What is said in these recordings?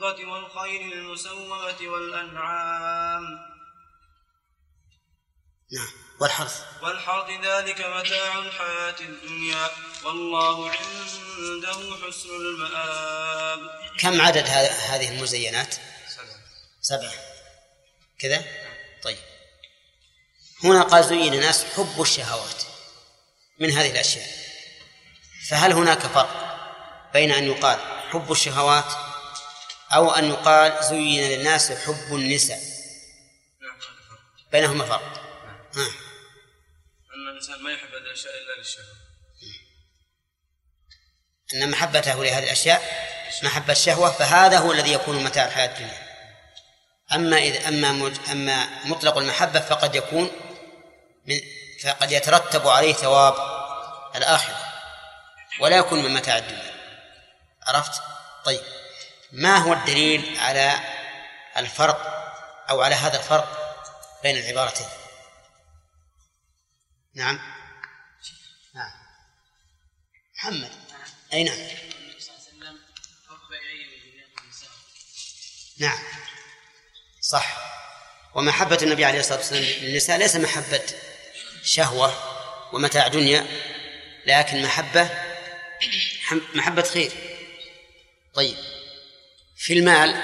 والحرث والخيل المسومة والأنعام. نعم. والحرث ذلك متاع الحياة الدنيا والله عنده حسن المآب. كم عدد هذه المزينات؟ 7 كذا. طيب، هنا قال زين الناس حب الشهوات من هذه الأشياء، فهل هناك فرق بين أن يقال حب الشهوات أو أن يقال زين للناس حب النساء؟ بينهما فرق. أن الإنسان ما يحب هذه الأشياء إلا للشهوة، أن محبته لهذه الأشياء محبة الشهوة، فهذا هو الذي يكون متاع الحياة الدنيا. أما مطلق المحبة فقد يترتب عليه ثواب الآخرة ولا يكون من متاع الدنيا. عرفت؟ طيب، ما هو الدليل على الفرق أو على هذا الفرق بين العبارتين؟ نعم محمد. أي نعم صح. ومحبة النبي عليه الصلاة والسلام للنساء ليس محبة شهوة ومتاع دنيا، لكن محبة خير. طيب، في المال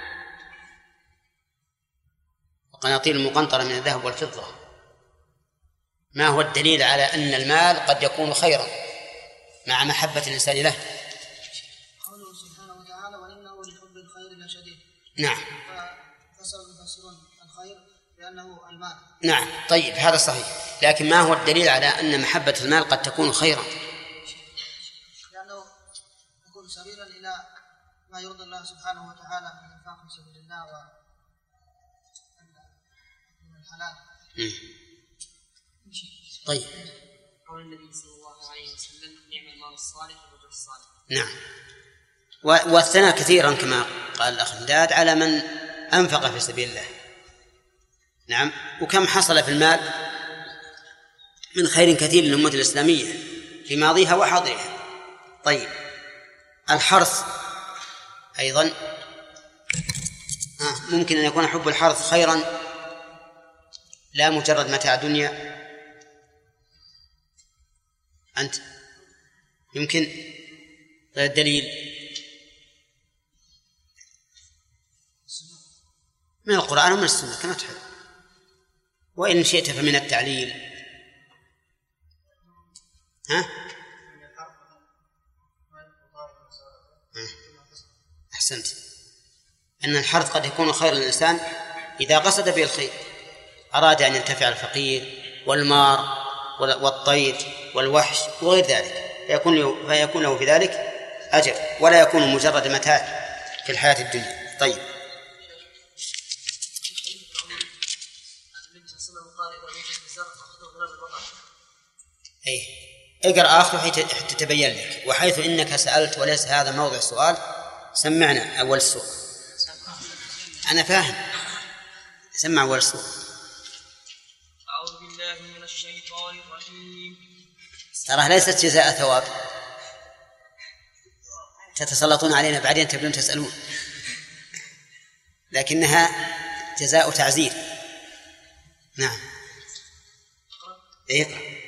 وقناطير المقنطرة من الذهب والفضة، ما هو الدليل على أن المال قد يكون خيرا مع محبة الإنسان له؟ قوله سبحانه وتعالى وإنه لحب الخير لشديد. نعم. فسر المفسرون الخير لأنه المال. نعم. طيب، هذا صحيح، لكن ما هو الدليل على أن محبة المال قد تكون خيرا؟ لأنه يكون سبيلا إلى ما يرضي الله سبحانه وتعالى من الإنفاق في سبيل الله ومن الحلال. طيب، قول النبي صلى الله عليه وسلم نعم المال الصالح والرجل الصالح. نعم. والثناء كثيرا كما قال الأخ مداد على من أنفق في سبيل الله. نعم. وكم حصل في المال من خير كثير للأمة الإسلامية في ماضيها وحاضرها. طيب، الحرث أيضا ممكن أن يكون حب الحرث خيرا لا مجرد متاع دنيا. أنت يمكن الدليل من القرآن ومن السنة كما تحب، وإن شئت فمن التعليل. أحسنت، أن الحرث قد يكون خير للإنسان إذا قصد به الخير، أراد أن ينتفع الفقير والمار والطير والوحش وغير ذلك، فيكون له في ذلك أجر ولا يكون مجرد متاع في الحياة الدنيا. طيب، أي اقرأ آخر حتى تتبين لك. وحيث إنك سألت وليس هذا موضع سؤال، سمعنا أول السؤال. أنا فاهم، سمع أول السؤال. أعوذ بالله من الشيطان الرجيم. ترى ليست جزاء ثواب، تتسلطون علينا بعدين تبدون تسألون، لكنها جزاء تعزير. نعم. إيه؟